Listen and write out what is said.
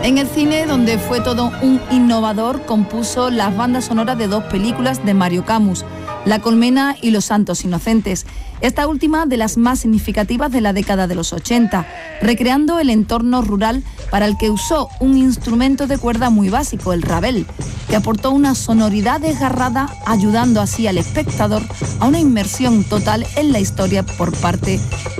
En el cine, donde fue todo un innovador, compuso las bandas sonoras de 2 películas de Mario Camus, La Colmena y Los Santos Inocentes, esta última de las más significativas de la década de los 80, recreando el entorno rural para el que usó un instrumento de cuerda muy básico, el rabel, que aportó una sonoridad desgarrada, ayudando así al espectador a una inmersión total en la historia por parte